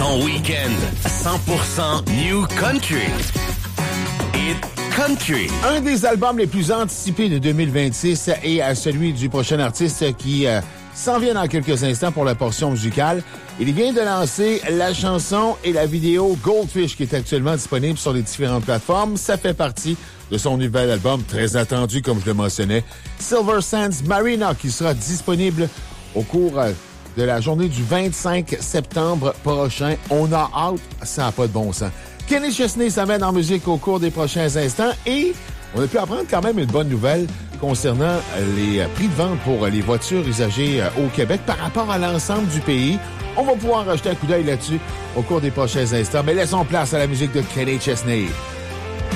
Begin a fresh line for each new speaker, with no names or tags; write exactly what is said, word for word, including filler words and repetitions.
Ton week-end cent pour cent New Country. Hit Country.
Un des albums les plus anticipés de deux mille vingt-six est à celui du prochain artiste qui euh, s'en vient dans quelques instants pour la portion musicale. Il vient de lancer la chanson et la vidéo Goldfish qui est actuellement disponible sur les différentes plateformes. Ça fait partie de son nouvel album très attendu, comme je le mentionnais, Silver Sands Marina, qui sera disponible au cours euh, de la journée du vingt-cinq septembre prochain. On a hâte, ça n'a pas de bon sens. Kenny Chesney s'amène en musique au cours des prochains instants et on a pu apprendre quand même une bonne nouvelle concernant les prix de vente pour les voitures usagées au Québec par rapport à l'ensemble du pays. On va pouvoir jeter un coup d'œil là-dessus au cours des prochains instants, mais laissons place à la musique de Kenny Chesney.